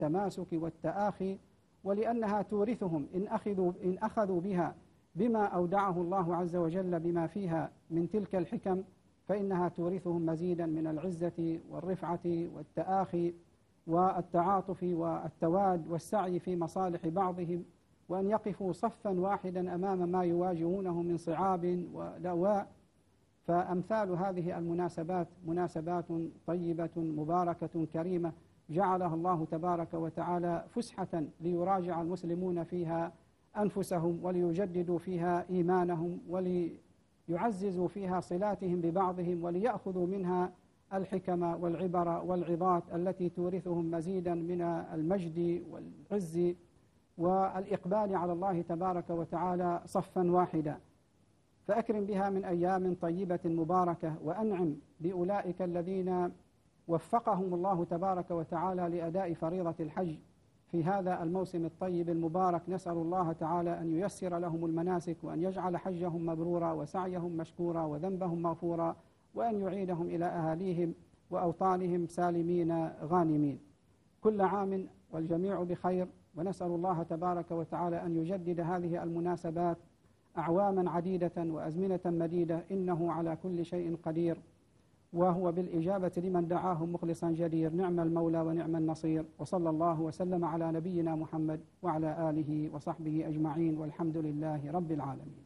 والتماسك والتآخي، ولأنها تورثهم إن أخذوا بها بما أودعه الله عز وجل بما فيها من تلك الحكم، فإنها تورثهم مزيدا من العزة والرفعة والتآخي والتعاطف والتواد والسعي في مصالح بعضهم، وأن يقفوا صفا واحدا أمام ما يواجهونه من صعاب ولواء. فأمثال هذه المناسبات مناسبات طيبة مباركة كريمة جعلها الله تبارك وتعالى فسحة ليراجع المسلمون فيها أنفسهم، وليجددوا فيها إيمانهم، وليعززوا فيها صلاتهم ببعضهم، وليأخذوا منها الحكم والعبر والعظات التي تورثهم مزيدا من المجد والعز والإقبال على الله تبارك وتعالى صفا واحدا. فأكرم بها من أيام طيبة مباركة، وأنعم بأولئك الذين وفقهم الله تبارك وتعالى لأداء فريضة الحج في هذا الموسم الطيب المبارك. نسأل الله تعالى أن ييسر لهم المناسك، وأن يجعل حجهم مبرورا وسعيهم مشكورا وذنبهم مغفورا، وأن يعيدهم إلى أهاليهم وأوطانهم سالمين غانمين. كل عام والجميع بخير، ونسأل الله تبارك وتعالى أن يجدد هذه المناسبات أعواما عديدة وأزمنة مديدة، إنه على كل شيء قدير، وهو بالإجابة لمن دعاه مخلصا جدير. نعم المولى ونعم النصير، وصلى الله وسلم على نبينا محمد وعلى آله وصحبه أجمعين، والحمد لله رب العالمين.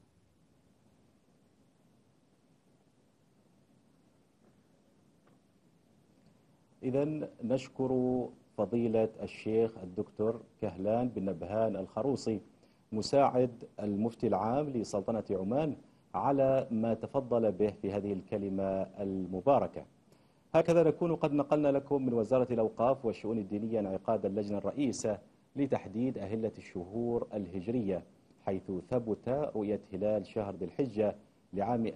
إذن نشكر فضيلة الشيخ الدكتور كهلان بن نبهان الخروصي مساعد المفتي العام لسلطنة عمان على ما تفضل به في هذه الكلمة المباركة. هكذا نكون قد نقلنا لكم من وزارة الأوقاف والشؤون الدينية انعقاد اللجنة الرئيسة لتحديد أهلة الشهور الهجرية، حيث ثبت رؤية هلال شهر ذي الحجة لعام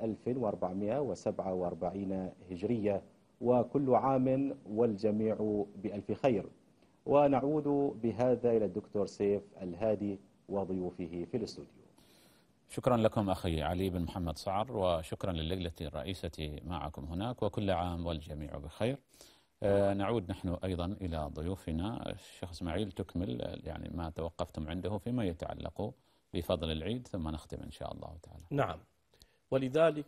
1447 هجرية، وكل عام والجميع بألف خير. ونعود بهذا إلى الدكتور سيف الهادي وضيوفه في الاستوديو. شكرا لكم أخي علي بن محمد صعر، وشكرا للجنة الرئيسة معكم هناك، وكل عام والجميع بخير. نعود نحن أيضا إلى ضيوفنا. الشيخ إسماعيل تكمل يعني ما توقفتم عنده فيما يتعلق بفضل العيد، ثم نختم إن شاء الله تعالى. نعم، ولذلك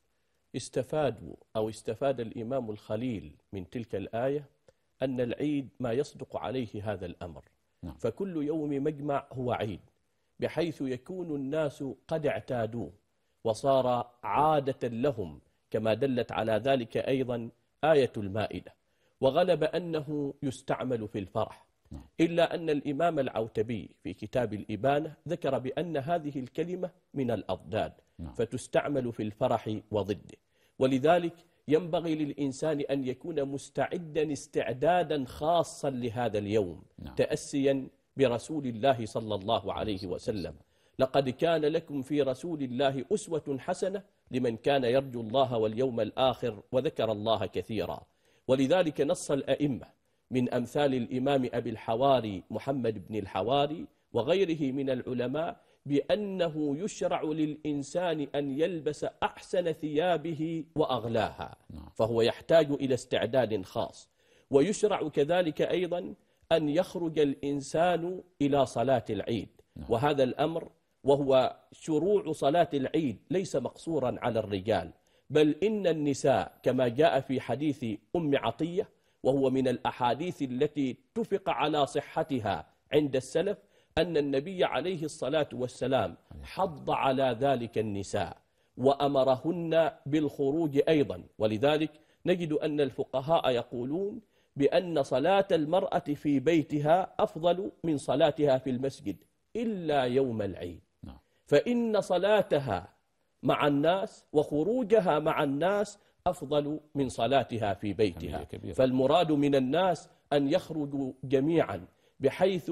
استفاد الإمام الخليل من تلك الآية أن العيد ما يصدق عليه هذا الأمر. نعم. فكل يوم مجمع هو عيد، بحيث يكون الناس قد اعتادوه وصار عادة لهم، كما دلت على ذلك أيضا آية المائدة. وغلب أنه يستعمل في الفرح، إلا أن الإمام العوتبي في كتاب الإبانة ذكر بأن هذه الكلمة من الأضداد، فتستعمل في الفرح وضده. ولذلك ينبغي للإنسان أن يكون مستعدا استعدادا خاصا لهذا اليوم، تأسيا برسول الله صلى الله عليه وسلم. لقد كان لكم في رسول الله أسوة حسنة لمن كان يرجو الله واليوم الآخر وذكر الله كثيرا. ولذلك نص الأئمة من أمثال الإمام أبي الحواري محمد بن الحواري وغيره من العلماء بأنه يشرع للإنسان أن يلبس أحسن ثيابه وأغلاها، فهو يحتاج إلى استعداد خاص. ويشرع كذلك أيضا أن يخرج الإنسان إلى صلاة العيد، وهذا الأمر وهو شروع صلاة العيد ليس مقصورا على الرجال، بل إن النساء كما جاء في حديث أم عطية، وهو من الأحاديث التي اتفق على صحتها عند السلف، أن النبي عليه الصلاة والسلام حض على ذلك النساء وأمرهن بالخروج أيضا. ولذلك نجد أن الفقهاء يقولون بأن صلاة المرأة في بيتها أفضل من صلاتها في المسجد إلا يوم العيد، فإن صلاتها مع الناس وخروجها مع الناس أفضل من صلاتها في بيتها. فالمراد من الناس أن يخرجوا جميعا بحيث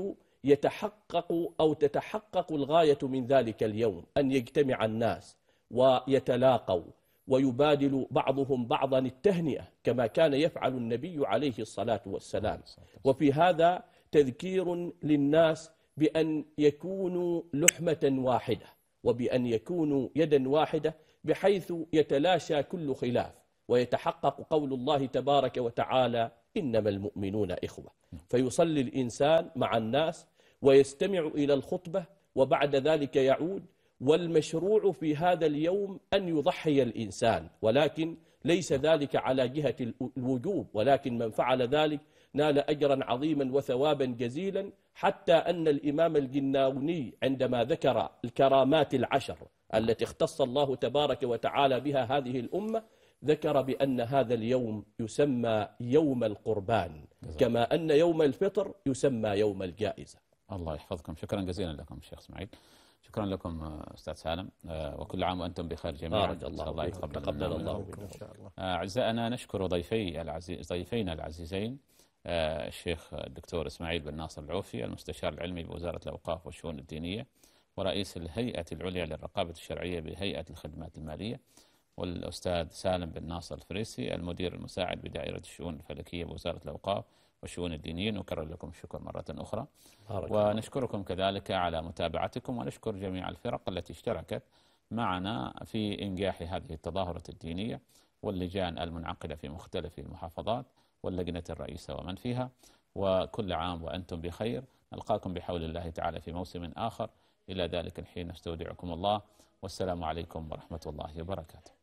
تتحقق الغاية من ذلك اليوم، أن يجتمع الناس ويتلاقوا ويبادل بعضهم بعضا التهنئة كما كان يفعل النبي عليه الصلاة والسلام. وفي هذا تذكير للناس بأن يكونوا لحمة واحدة وبأن يكونوا يدا واحدة، بحيث يتلاشى كل خلاف ويتحقق قول الله تبارك وتعالى: إنما المؤمنون إخوة. فيصلي الإنسان مع الناس ويستمع إلى الخطبة وبعد ذلك يعود. والمشروع في هذا اليوم أن يضحي الإنسان، ولكن ليس ذلك على جهة الوجوب، ولكن من فعل ذلك نال أجرا عظيما وثوابا جزيلا، حتى أن الإمام الجناوني عندما ذكر الكرامات العشر التي اختص الله تبارك وتعالى بها هذه الأمة ذكر بأن هذا اليوم يسمى يوم القربان، كما أن يوم الفطر يسمى يوم الجائزة. الله يحفظكم. شكرا جزيلا لكم شيخ اسماعيل. شكرا لكم أستاذ سالم، وكل عام وأنتم بخير جميعا. الله يتقبل الله منكم إن شاء الله. أعزائنا، نشكر ضيفينا العزيزين الشيخ الدكتور إسماعيل بن ناصر العوفي، المستشار العلمي بوزارة الأوقاف والشؤون الدينية ورئيس الهيئة العليا للرقابة الشرعية بهيئة الخدمات المالية، والأستاذ سالم بن ناصر الفريسي المدير المساعد بدائرة الشؤون الفلكية بوزارة الأوقاف والشؤون الدينية. نكرر لكم الشكر مرة أخرى، ونشكركم كذلك على متابعتكم، ونشكر جميع الفرق التي اشتركت معنا في إنجاح هذه التظاهرة الدينية، واللجان المنعقدة في مختلف المحافظات، واللجنة الرئيسة ومن فيها. وكل عام وأنتم بخير. نلقاكم بحول الله تعالى في موسم آخر. إلى ذلك الحين نستودعكم الله، والسلام عليكم ورحمة الله وبركاته.